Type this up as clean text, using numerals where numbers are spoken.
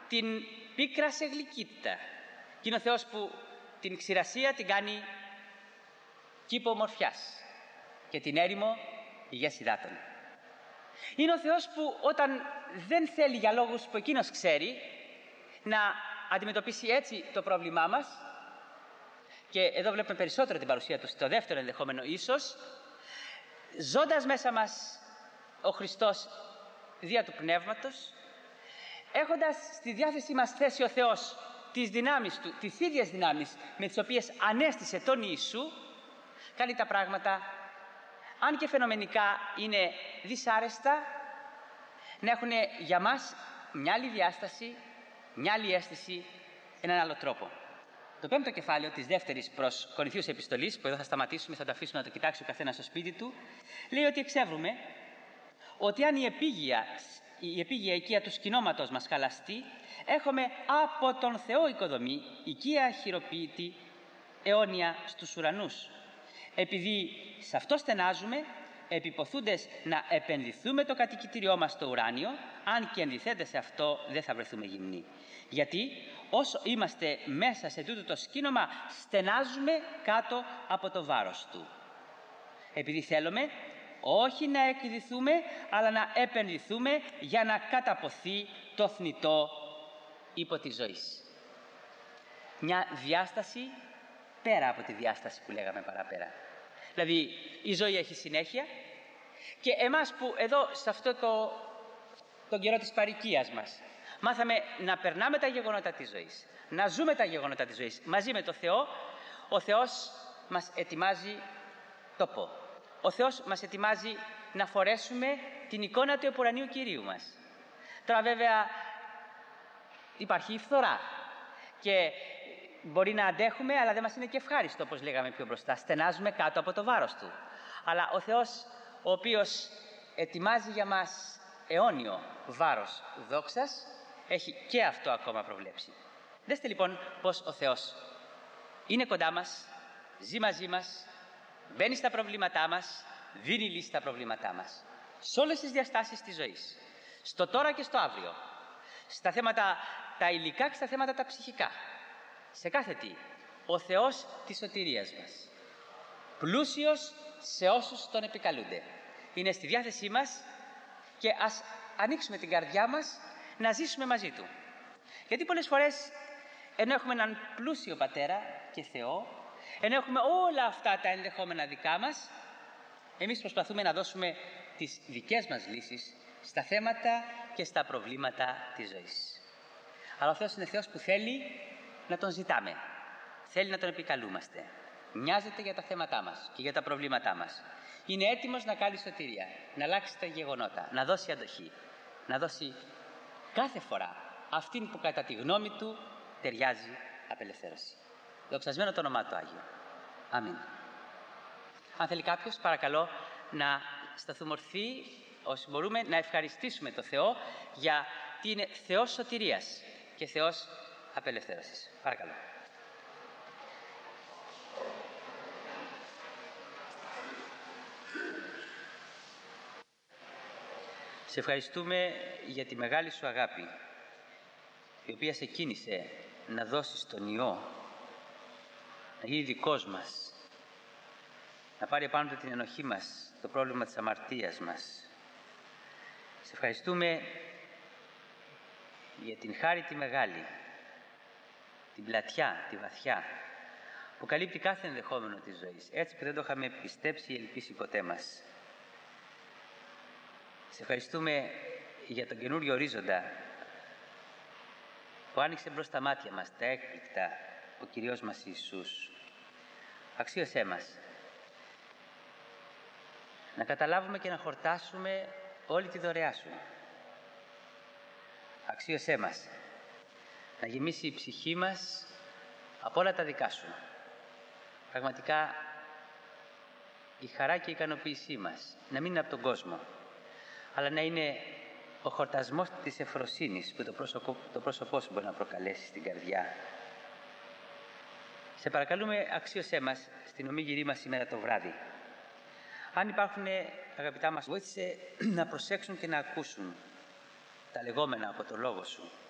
την πίκρα σε γλυκύτητα. Και είναι ο Θεός που την ξηρασία την κάνει κήπο ομορφιάς και την έρημο υγιές υδάτων. Είναι ο Θεός που όταν δεν θέλει για λόγους που εκείνος ξέρει να αντιμετωπίσει έτσι το πρόβλημά μας, και εδώ βλέπουμε περισσότερο την παρουσία του στο δεύτερο ενδεχόμενο ίσως, ζώντας μέσα μας ο Χριστός δια του Πνεύματος, έχοντας στη διάθεσή μας θέση ο Θεός τις δυνάμεις Του, τις ίδιες δυνάμεις με τις οποίες ανέστησε τον Ιησού, κάνει τα πράγματα, αν και φαινομενικά είναι δυσάρεστα, να έχουν για μας μια άλλη διάσταση, μια άλλη αίσθηση, έναν άλλο τρόπο. Το πέμπτο κεφάλαιο της δεύτερης προς Κορινθίους επιστολής, που εδώ θα σταματήσουμε, θα το αφήσουμε να το κοιτάξει ο καθένας στο σπίτι του, λέει ότι εξεύρουμε ότι αν η επίγεια οικία του σκηνώματος μας χαλαστεί, έχουμε από τον Θεό οικοδομή, οικία χειροποίητη, αιώνια στους ουρανούς. Επειδή σε αυτό στενάζουμε, επιποθούντες να επενδυθούμε το κατοικητήριό μας στο ουράνιο, αν και ενδυθέντε σε αυτό δεν θα βρεθούμε γυμνοί. Γιατί όσο είμαστε μέσα σε τούτο το σκήνομα, στενάζουμε κάτω από το βάρος του. Επειδή θέλουμε όχι να εκδηθούμε, αλλά να επενδυθούμε για να καταποθεί το θνητό ύπο της ζωής. Μια διάσταση πέρα από τη διάσταση που λέγαμε παραπέρα. Δηλαδή η ζωή έχει συνέχεια και εμάς που εδώ σε αυτό τον καιρό της παροικίας μας μάθαμε να περνάμε τα γεγονότα της ζωής, να ζούμε τα γεγονότα της ζωής μαζί με το Θεό, ο Θεός μας ετοιμάζει τόπο. Ο Θεός μας ετοιμάζει να φορέσουμε την εικόνα του επουρανίου Κυρίου μας. Τώρα βέβαια υπάρχει η φθορά και μπορεί να αντέχουμε, αλλά δεν μας είναι και ευχάριστο, όπως λέγαμε πιο μπροστά. Στενάζουμε κάτω από το βάρος του. Αλλά ο Θεός, ο οποίος ετοιμάζει για μας αιώνιο βάρος δόξας, έχει και αυτό ακόμα προβλέψει. Δέστε λοιπόν πως ο Θεός είναι κοντά μας, ζει μαζί μας, μπαίνει στα προβλήματά μας, δίνει λύση στα προβλήματά μας. Σε όλες τις διαστάσεις της ζωής. Στο τώρα και στο αύριο. Στα θέματα τα υλικά και στα θέματα τα ψυχικά. Σε κάθε τι. Ο Θεός της σωτηρίας μας. Πλούσιος σε όσους τον επικαλούνται. Είναι στη διάθεσή μας και ας ανοίξουμε την καρδιά μας να ζήσουμε μαζί Του. Γιατί πολλές φορές, ενώ έχουμε έναν πλούσιο Πατέρα και Θεό, ενώ έχουμε όλα αυτά τα ενδεχόμενα δικά μας, εμείς προσπαθούμε να δώσουμε τις δικές μας λύσεις στα θέματα και στα προβλήματα της ζωής. Αλλά ο Θεός είναι Θεός που θέλει να Τον ζητάμε, θέλει να Τον επικαλούμαστε. Νοιάζεται για τα θέματά μας και για τα προβλήματά μας. Είναι έτοιμος να κάνει σωτηρία, να αλλάξει τα γεγονότα, να δώσει αντοχή, να δώσει κάθε φορά αυτήν που κατά τη γνώμη Του ταιριάζει απελευθέρωση. Δοξασμένο το όνομά Του Άγιο. Αμήν. Αν θέλει κάποιος, παρακαλώ να σταθούμε ορθοί, όσοι μπορούμε, να ευχαριστήσουμε το Θεό για ότι είναι Θεός σωτηρίας και Θεός απελευθέρωσης. Παρακαλώ. Σε ευχαριστούμε για τη μεγάλη Σου αγάπη, η οποία σε κίνησε να δώσεις τον Υιό, να γίνει δικός μας, να πάρει επάνω Του την ενοχή μας, το πρόβλημα της αμαρτίας μας. Σε ευχαριστούμε για την χάρη τη μεγάλη, την πλατιά, τη βαθιά, που καλύπτει κάθε ενδεχόμενο της ζωής, έτσι που δεν το είχαμε πιστέψει ή ελπίσει ποτέ μας. Σε ευχαριστούμε για τον καινούριο ορίζοντα που άνοιξε μπρος τα μάτια μας, τα έκπληκτα, ο Κυριός μας Ιησούς. Αξίωσέ μας να καταλάβουμε και να χορτάσουμε όλη τη δωρεά Σου. Αξίωσέ μας να γεμίσει η ψυχή μας από όλα τα δικά Σου. Πραγματικά η χαρά και η ικανοποίησή μας να μην είναι από τον κόσμο, αλλά να είναι ο χορτασμός της ευφροσύνης που το πρόσωπό Σου μπορεί να προκαλέσει στην καρδιά. Σε παρακαλούμε, αξίωσέ μας στην ομίγυρή μας σήμερα το βράδυ. Αν υπάρχουν, αγαπητά μας, βοήθησε να προσέξουν και να ακούσουν τα λεγόμενα από το Λόγο Σου.